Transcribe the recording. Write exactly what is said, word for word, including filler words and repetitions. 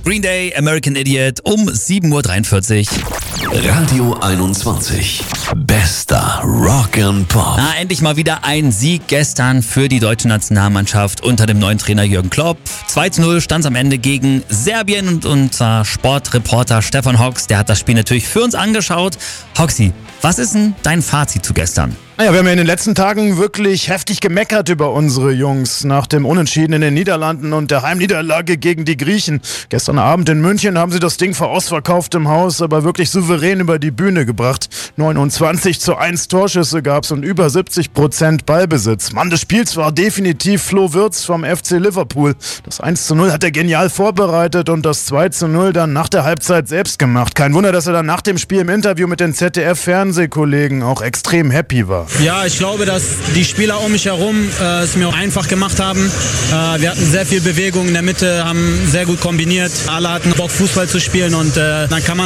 Green Day, American Idiot um sieben Uhr dreiundvierzig. Radio einundzwanzig. Bester Rock and Pop. Na, endlich mal wieder ein Sieg gestern für die deutsche Nationalmannschaft unter dem neuen Trainer Jürgen Klopp. zwei zu null stand es am Ende gegen Serbien und unser Sportreporter Stefan Hox, der hat das Spiel natürlich für uns angeschaut. Hoxi, was ist denn dein Fazit zu gestern? Naja, wir haben ja in den letzten Tagen wirklich heftig gemeckert über unsere Jungs nach dem Unentschieden in den Niederlanden und der Heimniederlage gegen die Griechen. Gestern Abend in München haben sie das Ding vor ausverkauftem Haus aber wirklich souverän über die Bühne gebracht. neunundzwanzig zu eins Torschüsse gab's und über siebzig Prozent Ballbesitz. Mann des Spiels war definitiv Flo Wirtz vom F C Liverpool. Das eins zu null hat er genial vorbereitet und das zwei zu null dann nach der Halbzeit selbst gemacht. Kein Wunder, dass er dann nach dem Spiel im Interview mit den Z D F-Fernsehkollegen auch extrem happy war. Ja, ich glaube, dass die Spieler um mich herum äh, es mir auch einfach gemacht haben. Äh, wir hatten sehr viel Bewegung in der Mitte, haben sehr gut kombiniert. Alle hatten Bock, Fußball zu spielen und äh, dann kann man